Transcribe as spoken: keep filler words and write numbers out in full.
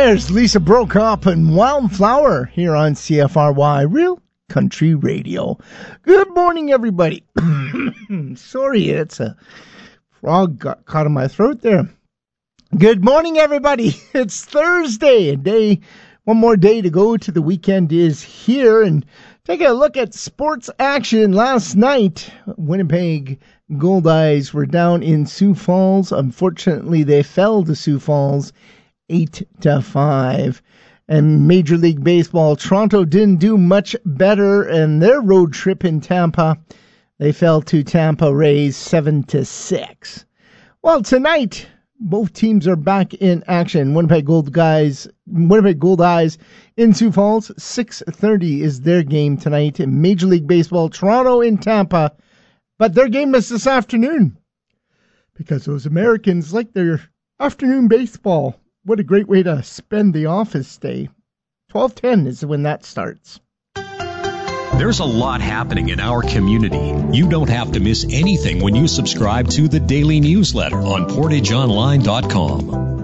There's Lisa Brokop and Wildflower here on C F R Y Real Country Radio. Good morning, everybody. Sorry, it's a frog got caught in my throat there. Good morning, everybody. It's Thursday, a day, one more day to go to the weekend is here. And taking a look at sports action last night, Winnipeg Goldeyes were down in Sioux Falls. Unfortunately, they fell to Sioux Falls eight to five. And Major League Baseball, Toronto didn't do much better in their road trip in Tampa. They fell to Tampa Rays seven to six. Well, tonight, both teams are back in action. Winnipeg Gold Guys, Winnipeg Goldeyes in Sioux Falls. six thirty is their game tonight in Major League Baseball. Toronto in Tampa. But their game is this afternoon because those Americans like their afternoon baseball. What a great way to spend the office day. twelve ten is when that starts. There's a lot happening in our community. You don't have to miss anything when you subscribe to the daily newsletter on portage online dot com.